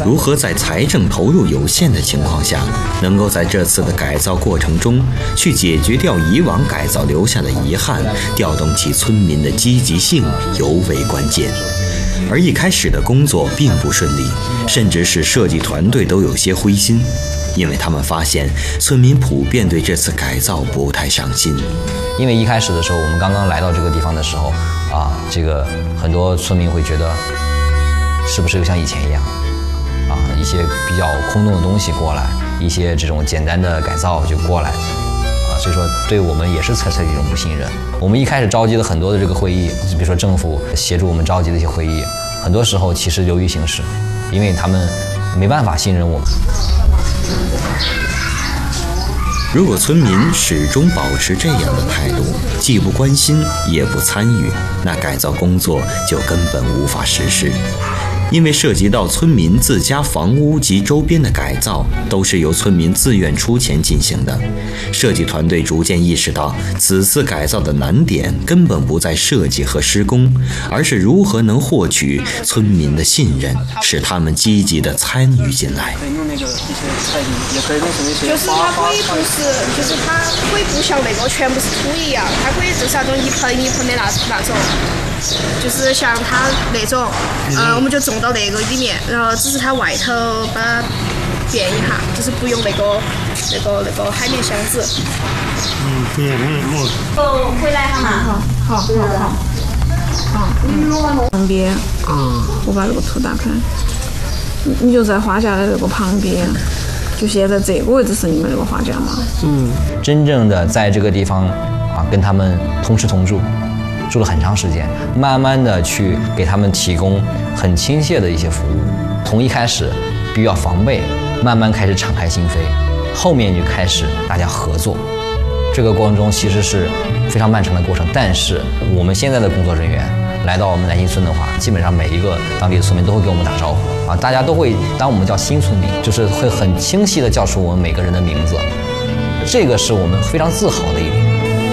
如何在财政投入有限的情况下，能够在这次的改造过程中去解决掉以往改造留下的遗憾，调动起村民的积极性尤为关键。而一开始的工作并不顺利，甚至使设计团队都有些灰心，因为他们发现村民普遍对这次改造不太上心。 因为一开始的时候，我们刚刚来到这个地方的时候这个很多村民会觉得是不是又像以前一样一些比较空洞的东西过来，一些这种简单的改造就过来所以说对我们也是产生一种不信任。我们一开始召集了很多的这个会议，比如说政府协助我们召集的一些会议，很多时候其实流于形式，因为他们没办法信任我们。 如果村民始终保持这样的态度，既不关心也不参与，那改造工作就根本无法实施。因为涉及到村民自家房屋及周边的改造，都是由村民自愿出钱进行的。设计团队逐渐意识到，此次改造的难点根本不在设计和施工，而是如何能获取村民的信任，使他们积极地参与进来。 就是它可以不是，就是它可以不像那个全部是土一样，它可以就是那种一盆一盆的那种。就是像它那种，我们就种到那个里面，然后只是它外头把它变一下，就是不用那个海绵箱子。 对，我回来哈嘛。好。旁边，我把这个图打开，你就在花架的这个旁边，就现在这个位置是你们那个花架吗？ 真正的在这个地方跟他们同吃同住。住了很长时间，慢慢的去给他们提供很亲切的一些服务。从一开始比较防备，慢慢开始敞开心扉，后面就开始大家合作。这个过程中其实是非常漫长的过程，但是我们现在的工作人员来到我们南新村的话，基本上每一个当地的村民都会给我们打招呼大家都会当我们叫新村民，就是会很清晰的叫出我们每个人的名字，这个是我们非常自豪的一点。